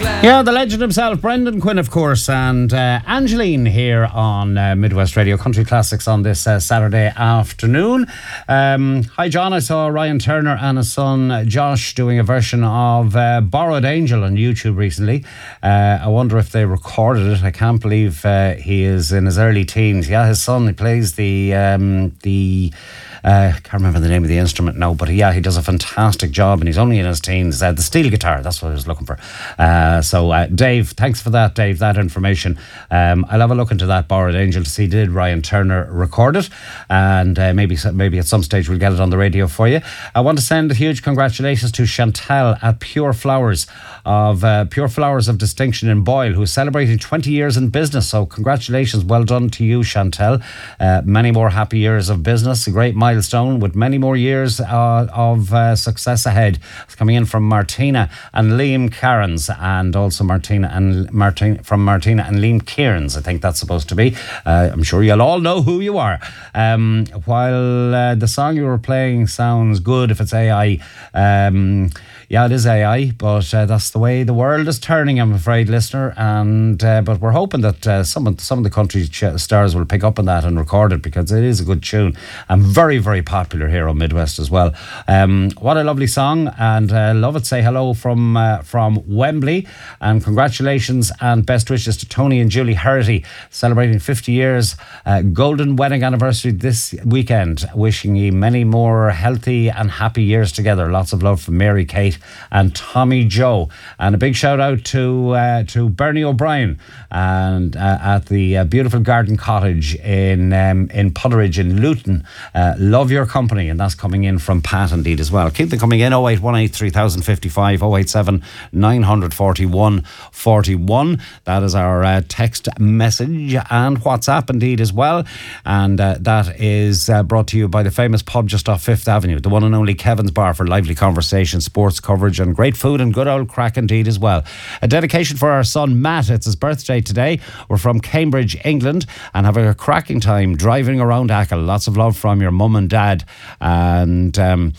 Yeah, the legend himself, Brendan Quinn, of course, and Angeline here on Midwest Radio Country Classics on this Saturday afternoon. Hi, John. I saw Ryan Turner and his son Josh doing a version of Borrowed Angel on YouTube recently. I wonder if they recorded it. I can't believe he is in his early teens. Yeah, his son, he plays the can't remember the name of the instrument now, but he does a fantastic job, and he's only in his teens. The steel guitar, that's what I was looking for. So Dave, thanks for that, Dave, that information. I'll have a look into that Borrowed Angel to see did Ryan Turner record it, and maybe at some stage we'll get it on the radio for you. I want to send a huge congratulations to Chantal at Pure Flowers of Distinction in Boyle, who's celebrating 20 years in business. So congratulations, well done to you, Chantal. Many more happy years of business, a great milestone with many more years of success ahead. It's coming in from Martina and Liam Cairns, and also Martina and Liam Cairns, I think that's supposed to be. I'm sure you'll all know who you are. While the song you were playing sounds good if it's AI, yeah, it is AI, but that's the way the world is turning, I'm afraid, listener. And but we're hoping that some of the country stars will pick up on that and record it, because it is a good tune and very, very popular here on Midwest as well. What a lovely song, and love it. Say hello from Wembley, and congratulations and best wishes to Tony and Julie Herity, celebrating 50 years golden wedding anniversary this weekend. Wishing you many more healthy and happy years together. Lots of love from Mary Kate and Tommy Joe, and a big shout out to Bernie O'Brien and at the beautiful Garden Cottage in Putteridge in Luton. Love your company, and that's coming in from Pat indeed as well. Keep them coming in. 0818 3055 087 941 41. That is our text message, and WhatsApp indeed as well, and that is brought to you by the famous pub just off 5th Avenue, the one and only Kevin's Bar, for lively conversation, sports coverage and great food and good old crack indeed as well. A dedication for our son Matt. It's his birthday today. We're from Cambridge, England, and having a cracking time driving around Achill. Lots of love from your mum and dad, and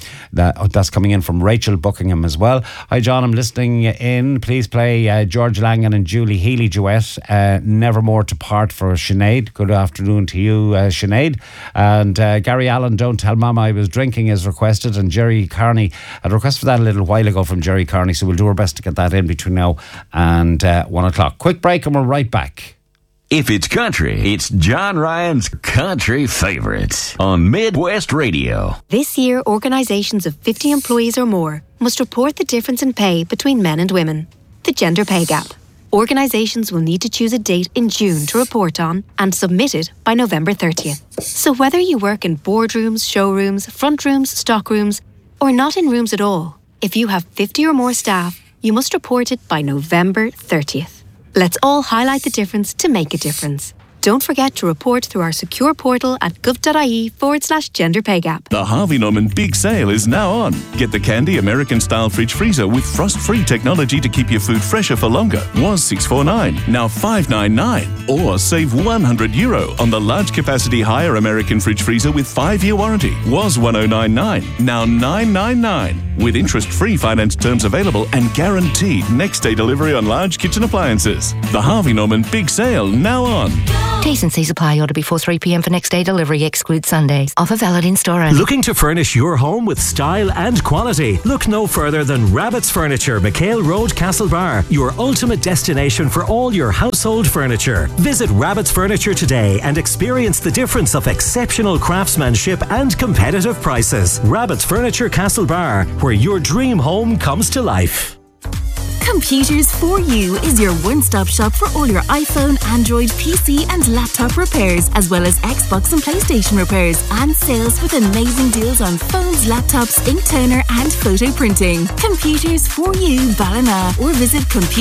that's coming in from Rachel Buckingham as well. Hi John, I'm listening in. Please play George Langan and Julie Healy duet, Nevermore to Part, for Sinead. Good afternoon to you, Sinead. And Gary Allen, Don't Tell Mama I Was Drinking is requested, and Jerry Carney had a request for that a little while ago from Jerry Carney, so we'll do our best to get that in between now and 1 o'clock. Quick break and we're right back. If it's country, it's John Ryan's Country Favorites on Midwest Radio. This year, organisations of 50 employees or more must report the difference in pay between men and women, the gender pay gap. Organisations will need to choose a date in June to report on and submit it by November 30th. So whether you work in boardrooms, showrooms, front rooms, stock rooms, or not in rooms at all, if you have 50 or more staff, you must report it by November 30th. Let's all highlight the difference to make a difference. Don't forget to report through our secure portal at gov.ie/gender pay gap. The Harvey Norman Big Sale is now on. Get the Candy American-style fridge freezer with frost-free technology to keep your food fresher for longer. Was $649, now $599. Or save €100 on the large-capacity higher American fridge freezer with 5-year warranty. Was $1099, now $999. With interest-free finance terms available and guaranteed next-day delivery on large kitchen appliances. The Harvey Norman Big Sale now on. T&Cs apply. Order before 3 p.m. for next day delivery. Excludes Sundays. Offer valid in store only. Looking to furnish your home with style and quality? Look no further than Rabbit's Furniture, McHale Road, Castlebar. Your ultimate destination for all your household furniture. Visit Rabbit's Furniture today and experience the difference of exceptional craftsmanship and competitive prices. Rabbit's Furniture, Castlebar, where your dream home comes to life. Computers for You is your one-stop shop for all your iPhone, Android, PC and laptop repairs, as well as Xbox and PlayStation repairs and sales with amazing deals on phones, laptops, ink toner and photo printing. Computers for You Ballina, or visit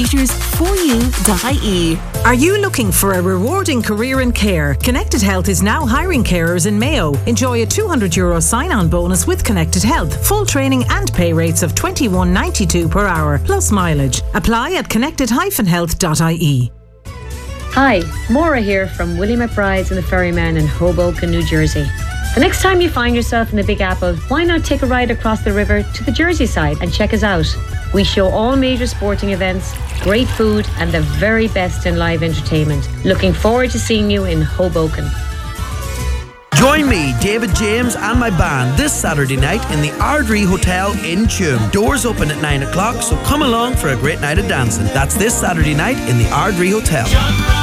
computersforyou.ie. Are you looking for a rewarding career in care? Connected Health is now hiring carers in Mayo. Enjoy a €200 sign-on bonus with Connected Health, full training and pay rates of $21.92 per hour, plus mileage. Apply at connected-health.ie. Hi, Maura here from Willie McBride's and the Ferryman in Hoboken, New Jersey. The next time you find yourself in the Big Apple, why not take a ride across the river to the Jersey side and check us out? We show all major sporting events, great food and the very best in live entertainment. Looking forward to seeing you in Hoboken. Join me, David James and my band this Saturday night in the Ardrey Hotel in Tuam. Doors open at 9 o'clock, so come along for a great night of dancing. That's this Saturday night in the Ardrey Hotel.